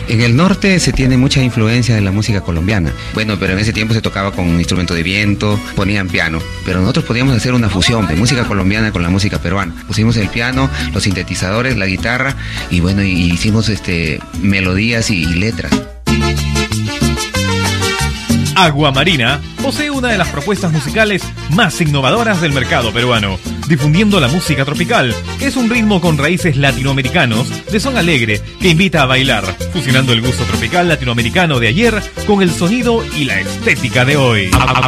En el norte se tiene mucha influencia de la música colombiana. Bueno, pero en ese tiempo se tocaba con un instrumento de viento, ponían piano. Pero nosotros podíamos hacer una fusión de música colombiana con la música peruana. Pusimos el piano, los sintetizadores, la guitarra y bueno, y hicimos melodías y letras. Agua Marina posee una de las propuestas musicales más innovadoras del mercado peruano, difundiendo la música tropical, que es un ritmo con raíces latinoamericanos de son alegre que invita a bailar, fusionando el gusto tropical latinoamericano de ayer con el sonido y la estética de hoy.